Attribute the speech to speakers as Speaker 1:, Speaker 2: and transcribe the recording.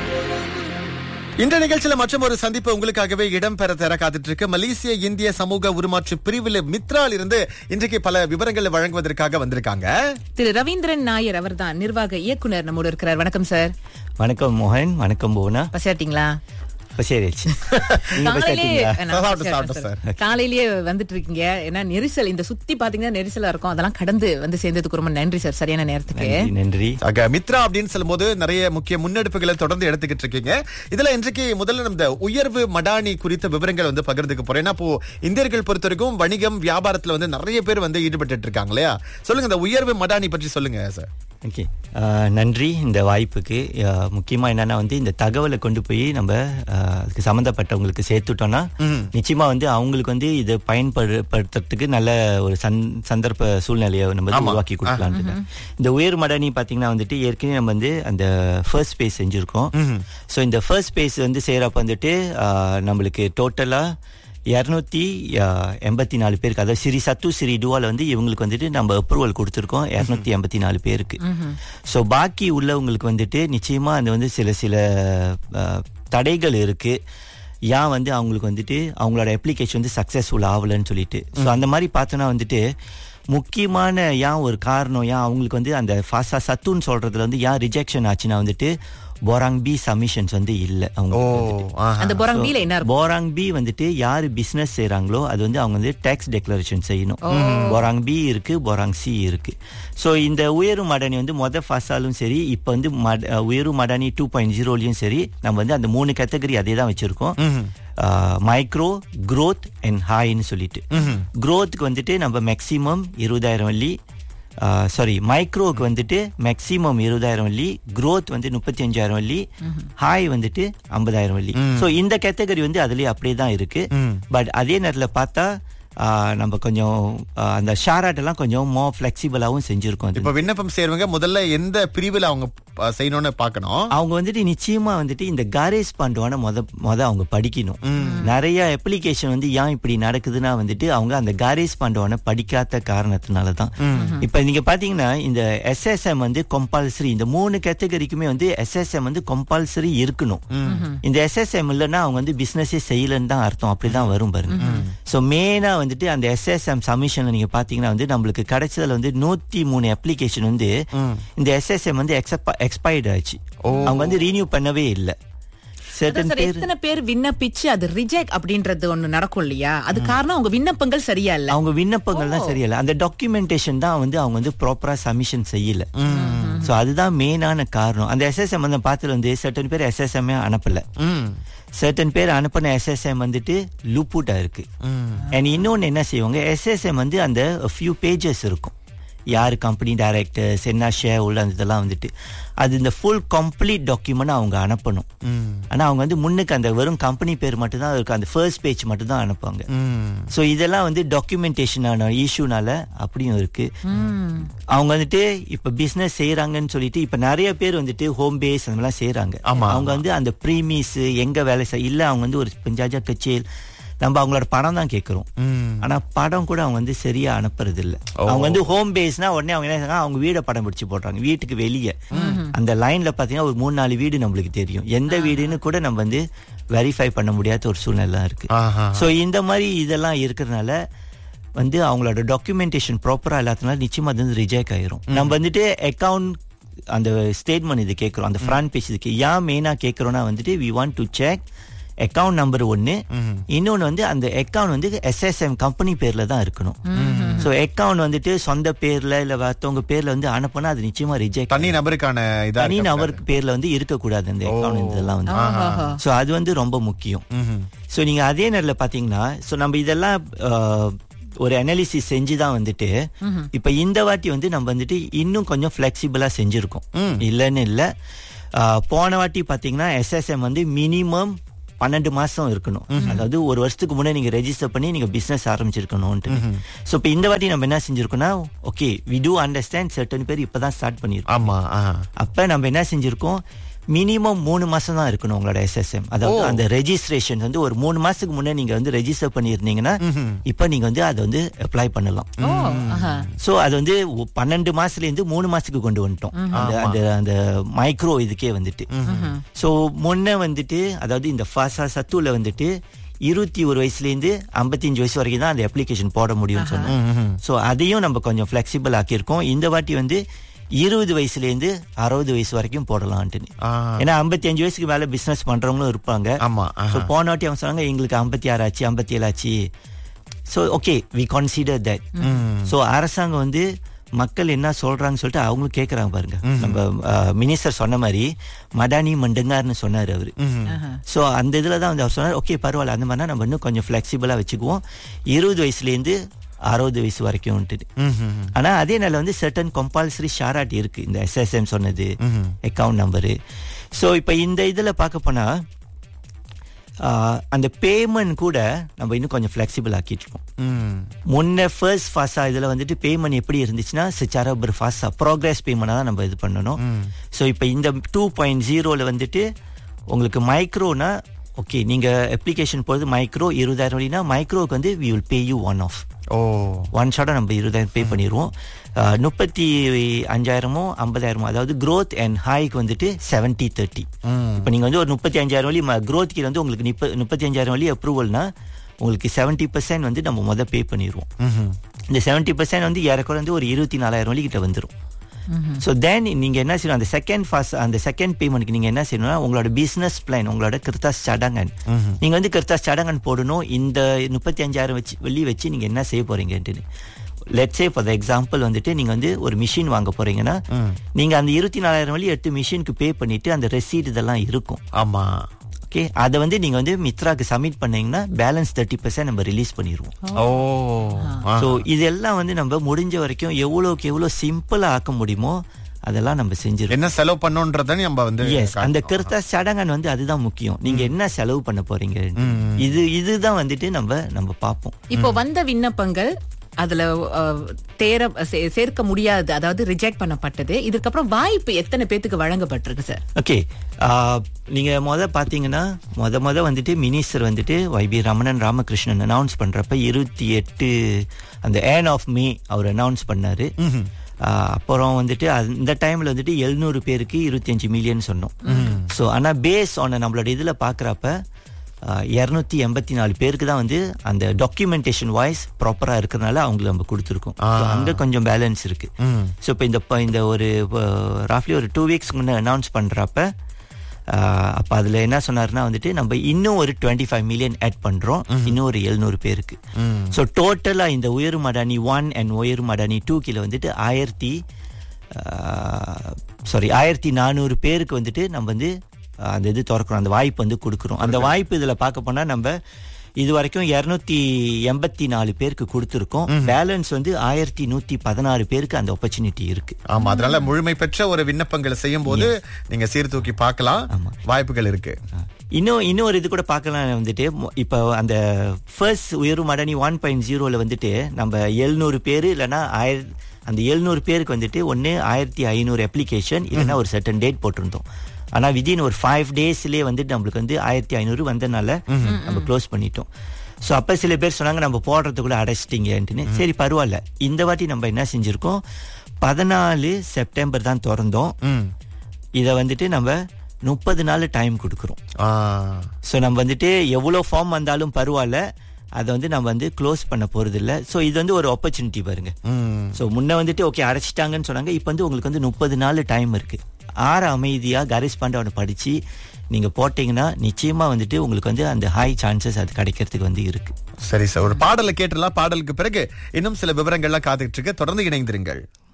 Speaker 1: இந்த நிகழ்ச்சியில மற்றும் ஒரு சந்திப்பு உங்களுக்காகவே இடம்பெற தர காத்துட்டு இருக்கு. மலேசிய இந்திய சமூக உருமாற்று பிரிவில் மித்ரால் இருந்து இன்றைக்கு பல விவரங்களை வழங்குவதற்காக வந்திருக்காங்க.
Speaker 2: திரு ரவீந்திரன் நாயர் அவர்தான் நிர்வாக இயக்குனர் நம்மோடு இருக்கிறார். வணக்கம் சார்.
Speaker 3: வணக்கம் மோகன். வணக்கம் போனா.
Speaker 2: பசியாட்டிங்களா? காலையிலேயே வந்துட்டு இருக்கீங்க. ஏன்னா நெரிசல் இந்த சுத்தி பாத்தீங்கன்னா நெரிசலா இருக்கும். அதெல்லாம் கடந்து வந்து சேர்ந்ததுக்கு ரொம்ப நன்றி சார். சரியான நேரத்துக்கு
Speaker 3: நன்றி.
Speaker 1: மித்ரா அப்படின்னு சொல்லும் போது நிறைய முக்கிய முன்னெடுப்புகளை தொடர்ந்து எடுத்துக்கிட்டு இருக்கீங்க. இதுல இன்றைக்கு முதல்ல இந்த உயர்வு மடானி குறித்த விவரங்கள் வந்து பகிர்ந்துக்க போறேன். ஏன்னா இப்போ இந்தியர்கள் பொறுத்த வரைக்கும் வணிகம் வியாபாரத்துல வந்து நிறைய பேர் வந்து ஈடுபட்டு இருக்காங்க இல்லையா? சொல்லுங்க, இந்த உயர்வு மடானி பற்றி சொல்லுங்க சார்.
Speaker 3: ஓகே, நன்றி இந்த வாய்ப்புக்கு. முக்கியமா என்னன்னா வந்து இந்த தகவலை கொண்டு போய் நம்ம அதுக்கு சம்பந்தப்பட்டவங்களுக்கு சேர்த்துட்டோம்னா நிச்சயமா வந்து அவங்களுக்கு வந்து இதை பயன்படுத்துறதுக்கு நல்ல ஒரு சந்தர்ப்ப சூழ்நிலையை நம்ம உருவாக்கி கொடுக்கலாம். இந்த உயர் மடானி பாத்தீங்கன்னா வந்துட்டு ஏற்கனவே நம்ம வந்து அந்த ஃபர்ஸ்ட் பேஸ் செஞ்சிருக்கோம். ஸோ இந்த ஃபர்ஸ்ட் பேஸ் வந்து செய்யறப்ப வந்துட்டு நம்மளுக்கு டோட்டலா 284 பேருக்கு, அதாவது சிரி சத்து சிரி டுவால வந்து இவங்களுக்கு வந்துட்டு நம்ம அப்ரூவல் கொடுத்துருக்கோம் 284 பேருக்கு. ஸோ பாக்கி உள்ளவங்களுக்கு வந்துட்டு நிச்சயமா அது வந்து சில தடைகள் இருக்கு. ஏன் வந்து அவங்களுக்கு வந்துட்டு அவங்களோட அப்ளிகேஷன் வந்து சக்சஸ்ஃபுல் ஆகலன்னு சொல்லிட்டு. ஸோ அந்த மாதிரி பார்த்தோன்னா வந்துட்டு முக்கியமான ஏன் ஒரு காரணம், ஏன் அவங்களுக்கு வந்து அந்த ஃபாசா சத்துன்னு சொல்றதுல வந்து ஏன் ரிஜெக்ஷன் ஆச்சுன்னா வந்துட்டு போராங் பி சப்மிஷன்ஸ் வந்து இல்ல. போராங் பி வந்துட்டு யாரு பிசினஸ் செய்யறாங்களோ அது வந்து அவங்க வந்து டாக்ஸ் டெக்ளரேஷன் செய்யணும். போராங் பி இருக்கு, போராங் சி இருக்கு. சோ இந்த உயரு மடானி வந்து ஃபாசாலும் சரி, இப்ப வந்து உயரு மடானி 2.0லயும் சரி, நம்ம வந்து அந்த 3 கேட்டகரி அதே தான் வச்சிருக்கோம். மைக்ரோ, growth and ஹைன்னு சொல்லிட்டு. growthக்கு வந்துட்டு நம்ம மேக்சிமம் 20,000 வள்ளி, மைக்ரோவுக்கு வந்துட்டு மேக்சிமம் 20,000 வள்ளி, growth வந்து 35,000 வள்ளி, ஹாய் வந்துட்டு 50,000 வள்ளி. சோ இந்த கேட்டகரி வந்து அதுலயே அப்படியே தான் இருக்கு. பட் அதே நேரத்துல பார்த்தா நம்ம கொஞ்சம் அந்த ஷாராட் எல்லாம் கொஞ்சம் மோர் ஃபிளெக்சிபிளாவும் செஞ்சிருக்கோம்.
Speaker 1: இப்ப விண்ணப்பம் செய்றவங்க முதல்ல எந்த பிரிவில் அவங்க செய்யணும்னு பார்க்கணும்.
Speaker 3: அவங்க வந்துட்டு நிச்சயமா வந்துட்டு இந்த காரேஜ் பண்றவன முத அவங்க படிக்கணும். நிறைய அப்ளிகேஷன் வந்து ஏன் இப்படி நடக்குதுன்னா வந்துட்டு அவங்க அந்த காரேஜ் பண்றவன படிக்காத காரணத்தினாலதான். இப்ப நீங்க பாத்தீங்கன்னா இந்த SSM வந்து கம்பல்சரி, இந்த 3 கேட்டகரிக்குமே வந்து SSM வந்து கம்பல்சரி இருக்கணும். இந்த SSM இல்லைன்னா அவங்க வந்து பிசினஸே செய்யலன்னு தான் அர்த்தம். அப்படிதான் வரும் பாருங்க. சோ மெயினா வந்துட்டு அந்த SSM சப்மிஷன்ல நீங்க பாத்தீங்கன்னா வந்து நம்மளுக்கு கிடைச்சதுல வந்து 103 அப்ளிகேஷன் வந்து இந்த SSM வந்து எக்ஸ்பயர்ட் ஆச்சு. அவங்க வந்து ரீனியூ பண்ணவே இல்லை.
Speaker 2: எத்தனை பேர் விண்ணப்பிச்சு அது ரிஜெக்ட் அப்படின்றது ஒண்ணு நடக்கும் இல்லையா? அது காரணம் அவங்க விண்ணப்பங்கள் சரியா இல்ல.
Speaker 3: அவங்க விண்ணப்பங்கள் தான் சரியா இல்ல. அந்த டாக்குமெண்டேஷன் தான் வந்து அவங்க வந்து ப்ராப்பரா சப்மிஷன் செய்யல. சோ அதுதான் மெயினான காரணம். அந்த SSM வந்து பார்த்ததுல வந்து சர்டன் பேர் SSM அனுப்பல, சர்டன் பேர் அனுப்பின SSM வந்துட்டு லூப்பூட்டா இருக்கு. அண்ட் இன்னொன்னு என்ன செய்வாங்க, SSM வந்து அந்த few pages இருக்கும். யார் கம்பெனி டைரக்டர்ஸ், என்ன ஷேர் உள்ள அந்த இதெல்லாம் வந்துட்டு அது இந்த ஃபுல் கம்ப்ளீட் டாக்குமெண்ட் அவங்க அனுப்பணும். ஆனா அவங்க வந்து முன்னுக்கு அந்த வெறும் கம்பெனி பேர் மட்டும் தான் இருக்கு, அந்த ஃபர்ஸ்ட் பேஜ் மட்டும் தான் அனுப்புவாங்க. சோ இதெல்லாம் வந்து டாக்குமெண்டேஷனான இஷ்யூனால அப்படியும் இருக்கு. அவங்க வந்துட்டு இப்ப பிசினஸ் செய்யறாங்கன்னு சொல்லிட்டு இப்ப நிறைய பேர் வந்துட்டு ஹோம் பேஸ் அந்த மாதிரிலாம் செய்யறாங்க. அவங்க வந்து அந்த ப்ரீமிஸ் எங்க வேலை இல்ல, அவங்க வந்து ஒரு பஞ்சாஜா கச்சேல் நம்ம அவங்களோட படம் தான் கேட்கிறோம். ஆனா படம் கூட அவங்க வந்து சரியா அனுப்புறது இல்ல. அவங்க வந்து ஹோம் பேஸ்னா உடனே அவங்க என்ன செய்றாங்க, அவங்க வீட படம் பிடிச்சு போடுறாங்க. வீட்டுக்கு வெளியே அந்த லைன்ல பாத்தீங்கன்னா ஒரு 3-4 வீடு நம்மளுக்கு தெரியும். எந்த வீடுன்னு கூட நம்ம வந்து வெரிஃபை பண்ண முடியாத ஒரு சூழ்நிலை இருக்கு. சோ இந்த மாதிரி இதெல்லாம் இருக்கிறதுனால வந்து அவங்களோட டாக்குமெண்டேஷன் ப்ராப்பரா இல்லாதனால நிச்சயமா அது வந்து ரிஜெக்ட் ஆயிரும். நம்ம வந்துட்டு அக்கவுண்ட் அந்த ஸ்டேட்மெண்ட் இது கேட்கிறோம், அந்த ஃப்ரண்ட் பேஜ் இதுக்கு ஏன் மெயினா கேட்கிறோம்னா வந்துட்டு we want to check account number 1, இன்னொன்னு வந்து அந்த அக்கவுண்ட் வந்து SSM கம்பெனி பேர்ல தான் இருக்கணும். சோ அக்கவுண்ட் வந்துட்டு சொந்த பேர்ல இல்ல மத்தவங்க பேர்ல வந்து அனுப்புனா அது நிச்சயமா ரிஜெக்ட்.
Speaker 1: தனி நபருக்கு
Speaker 3: பேர்ல வந்து இருக்க கூடாது அந்த அக்கவுண்ட் இதெல்லாம் வந்து. சோ அது வந்து ரொம்ப முக்கியம். சோ நீங்க அதே நேரத்துல பாத்தீங்கன்னா சோ நம்ம இதெல்லாம் ஒரு அனாலிசிஸ் செஞ்சுதான் வந்துட்டு இப்ப இந்த வாட்டி வந்து நம்ம வந்துட்டு இன்னும் கொஞ்சம் பிளெக்சிபிளா செஞ்சிருக்கோம். இல்லன்னு இல்ல, போன வாட்டி பாத்தீங்கன்னா SSM வந்து மினிமம் 12 மாசம் இருக்கணும். அதாவது ஒரு வருஷத்துக்கு முன்னாடி நீங்க ரெஜிஸ்டர் பண்ணி நீங்க பிசினஸ் ஆரம்பிச்சிருக்கணும். சோ இப்ப இந்த வாட்டி நம்ம என்ன செஞ்சிருக்கோம்னா, okay we to understand certain பேர் இப்பதான் ஸ்டார்ட் பண்ணிருக்கோம். அப்ப நம்ம என்ன செஞ்சிருக்கோம், மினிமம் 3 மாசம் தான் இருக்கணும் உங்களோட எஸ்எஸ்எம். அதாவது அந்த ரெஜிஸ்ட்ரேஷன் வந்து ஒரு 3 மாசத்துக்கு முன்னே நீங்க வந்து ரெஜிஸ்டர் பண்ணிருந்தீங்கன்னா இப்ப நீங்க வந்து அதை வந்து அப்ளை பண்ணலாம். சோ அது வந்து 12 மாசத்துல இருந்து 3 மாசத்துக்கு கொண்டு வந்துட்டோம் அந்த மைக்ரோ இதுக்கே வந்துட்டு. சோ முன்ன வந்துட்டு அதாவது இந்த ஃபாசா சத்துல வந்துட்டு 21 வயசுல இருந்து 55 வயசு வரைக்கும் தான் அந்த அப்ளிகேஷன் போட முடியும்னு சொன்னோம். சோ அதையும் நம்ம கொஞ்சம் ஃபிளெக்சிபிள் ஆக்கியிருக்கோம். இந்த வாட்டி வந்து 20 வயசுல இருந்து 60 வயசு வரைக்கும் போடலாம்னு. ஏன்னா 55 வயசுக்கு மேல பிசினஸ் பண்றவங்களும் இருப்பாங்க. போன வாட்டி அவங்க சொன்னாங்க எங்களுக்கு 56 ஆச்சு 57 ஆச்சு. So okay we consider that. So அரசாங்கம் வந்து மக்கள் என்ன சொல்றாங்கன்னு சொல்லிட்டு அவங்களும் கேக்குறாங்க பாருங்க. நம்ம மினிஸ்டர் சொன்ன மாதிரி மடானி மண்டுங்கார்னு சொன்னாரு அவரு. சோ அந்த இதுலதான் வந்து அவர் சொன்னார் ஓகே பரவாயில்ல அந்த மாதிரினா நம்ம இன்னும் கொஞ்சம் பிளெக்சிபிளா வச்சுக்குவோம் 20 வயசுல இருந்து 60 வயசு வரைக்கும். ஆனா அதே நேரம் வந்து சர்டன் கம்பல்சரி ஷாராட் இருக்கு இந்த எஸ்எஸ்எம் சொன்னது அக்கவுண்ட் நம்பரு. சோ இப்ப இந்த இதுல பார்க்க போனா அந்த பேமெண்ட் கூட நம்ம இன்னும் கொஞ்சம் ஃபிளெக்சிபிள் ஆக்கிட்டு இருக்கோம். முன்ன ஃபர்ஸ்ட் ஃபாஸா இதுல வந்துட்டு பேமெண்ட் எப்படி இருந்துச்சுன்னா செச்சாரா ஃபாஸா ப்ரோக்ரஸ் பேமெண்டா தான் நம்ம இது பண்ணணும். சோ இப்ப இந்த 2.0ல வந்துட்டு உங்களுக்கு மைக்ரோனா ஓகே நீங்க அப்ளிகேஷன் போறது மைக்ரோ 20,000 வழினா மைக்ரோக்கு வந்து we will pay you one off. One ஷாட்டா நம்ம 20,000 பே பண்ணிடுவோம். 35,000 50,000 அதாவது growth and highக்கு வந்துட்டு 70-30. இப்ப நீங்க வந்து ஒரு 35,000 வழி growthக்கு வந்து உங்களுக்கு 35,000 வழி அப்ரூவல்னா உங்களுக்கு 70% வந்து நம்ம முத பே பண்ணிடுவோம். இந்த 70% வந்து ஏறக்குறைய வந்து ஒரு 24,000 வழி கிட்ட வந்துடும். So then நீங்க என்ன செய்யணும் அந்த செகண்ட் ஃபாஸ் அந்த செகண்ட் பேமெண்ட்க்கு நீங்க என்ன செய்யணும்னா உங்களோட பிசினஸ் பிளான் உங்களோட கிருத்தாஸ் சடங்கன் நீங்க வந்து கிருத்தாஸ் சடங்கன் போடணும். இந்த 35,000 வெள்ளி வச்சு நீங்க என்ன செய்ய போறீங்கன்னு லெட்ஸ் சே ஃபார் எக்ஸாம்பிள் வந்துட்டு நீங்க வந்து ஒரு மிஷின் வாங்க போறீங்கன்னா நீங்க அந்த 24,000 வழி 8 மிஷினுக்கு பே பண்ணிட்டு அந்த ரெசீட் இதெல்லாம் இருக்கும்.
Speaker 1: ஆமா
Speaker 3: ஓகே அதை வந்து நீங்க வந்து மித்ராக்கு சப்மிட் பண்ணீங்கன்னா பேலன்ஸ் 30% நம்ம ரிலீஸ் பண்ணிடுவோம். சோ இதெல்லாம் வந்து நம்ம முடிஞ்ச வரைக்கும் எவ்வளவுக்கு எவ்வளவு சிம்பிளா ஆக்க முடியுமோ அதெல்லாம் நம்ம செஞ்சிருக்கோம்.
Speaker 1: என்ன செலவு பண்ணோன்றத நம்ம வந்து
Speaker 3: அந்த கிருத்தா சடங்கன் வந்து அதுதான் முக்கியம். நீங்க என்ன செலவு பண்ண போறீங்க இதுதான் வந்துட்டு நம்ம பாப்போம்.
Speaker 2: இப்போ வந்த விண்ணப்பங்கள் அதுல சேர்க்க முடியாது அதாவது ரிஜெக்ட் பண்ணப்பட்டது. இதுக்கப்புறம் வாய்ப்பு எத்தனை பேத்துக்கு வழங்கப்பட்டிருக்கு சார்?
Speaker 3: ஓகே நீங்க பாத்தீங்கன்னா முத வந்துட்டு மினிஸ்டர் வந்துட்டு YB ரமணன் ராமகிருஷ்ணன் அனௌன்ஸ் பண்றப்ப 28 அந்த end of May our announce பண்ணாரு. அப்புறம் வந்துட்டு அந்த டைம்ல வந்துட்டு 700 பேருக்கு 25 மில்லியன் சொன்னோம். சோ ஆனா பேஸ் ஆன் நம்மளோட இதுல பாக்குறப்ப 284 பேருக்கு தான் வந்து அந்த டாக்குமெண்டேஷன் வாய்ஸ் ப்ராப்பரா இருக்கிறதுனால அவங்களுக்கு நம்ம கொடுத்துருக்கோம். அங்க கொஞ்சம் பேலன்ஸ் இருக்கு. ஸோ இப்போ இந்த ஒரு ராஃப்லி ஒரு 2 வீக்ஸ் முன்ன அனௌன்ஸ் பண்றப்ப அப்ப அதுல என்ன சொன்னாருன்னா வந்துட்டு நம்ம இன்னும் ஒரு 25 மில்லியன் ஆட் பண்றோம் இன்னும் ஒரு 700 பேருக்கு. ஸோ டோட்டலா இந்த உயர் மடானி 1 அண்ட் உயர் மடானி 2 கீழ வந்துட்டு 1400 பேருக்கு வந்துட்டு நம்ம வந்து அந்த இது திறக்கிறோம் அந்த வாய்ப்பு வந்து கொடுக்குறோம். அந்த வாய்ப்பு இதுல பார்க்க போனா நம்ம இது வரைக்கும் 284 பேருக்கு கொடுத்திருக்கோம். பேலன்ஸ் வந்து 1116 பேருக்கு அந்த ஆப்பர்ச்சுனிட்டி இருக்கு.
Speaker 1: ஆமா அதனால முழுமை பெற்ற ஒரு விண்ணப்பங்களை செய்யும் போது நீங்க சீர்தூக்கி பார்க்கலாம் வாய்ப்புகள் இருக்கு.
Speaker 3: இன்னொரு இது கூட பார்க்கலாம் வந்துட்டு இப்ப அந்த ஃபர்ஸ்ட் உயர்வு மடானி 1.0ல வந்துட்டு நம்ம 700 பேரு இல்லைன்னா அந்த 700 பேருக்கு வந்துட்டு 1500 அப்ளிகேஷன் இல்லைன்னா ஒரு சர்டன் டேட் போட்டிருந்தோம். ஆனா விதின் ஒரு 5 டேஸ்லயே வந்து நம்மளுக்கு வந்து 1500 வந்தனால நம்ம க்ளோஸ் பண்ணிட்டோம். சோ அப்ப சில பேர் சொன்னாங்க நம்ம போடுறதுக்குள்ள அடைச்சிட்டீங்கன்னு. சரி பரவாயில்ல இந்த வாட்டி நம்ம என்ன செஞ்சிருக்கோம் 14 செப்டம்பர் தான் திறந்தோம். இத வந்துட்டு நம்ம 30 நாள் டைம் கொடுக்குறோம். சோ நம்ம வந்துட்டு எவ்வளவு ஃபார்ம் வந்தாலும் பரவாயில்ல அதை வந்து நம்ம வந்து க்ளோஸ் பண்ண போறது இல்ல. சோ இது வந்து ஒரு ஆப்பர்ச்சுனிட்டி பாருங்க. சோ முன்ன வந்துட்டு ஓகே அடைச்சிட்டாங்கன்னு சொன்னாங்க. இப்ப வந்து உங்களுக்கு வந்து 30 நாள் டைம் இருக்கு. அமைதியா கரிஸ் பாண்டவனை படிச்சு நீங்க போட்டீங்கன்னா நிச்சயமா வந்துட்டு உங்களுக்கு வந்து அந்த ஹை சான்சஸ் அது கிடைக்கிறதுக்கு வந்து இருக்கு.
Speaker 1: சரி சார் ஒரு பாடலை கேட்டுலாம் பாடலுக்கு பிறகு இன்னும் சில விவரங்கள்லாம் காத்துக்கிட்டு இருக்கு. தொடர்ந்து இணைந்திருங்கள்.